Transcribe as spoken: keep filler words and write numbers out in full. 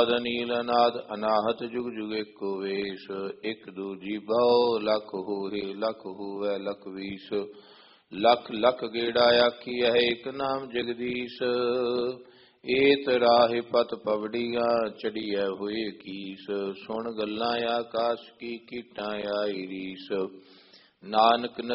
नील अनाद अनाहत जुग जुग एको वेश। एक दूजी भव लख होहे लख होवै लख वीस। लख लख गेड़ा आखी है एक नाम जगदीश। एत राहे पत पवड़िया चढ़िया हुए कीस। सुन गल्लां आकाश की कीटां आई रीस। नानक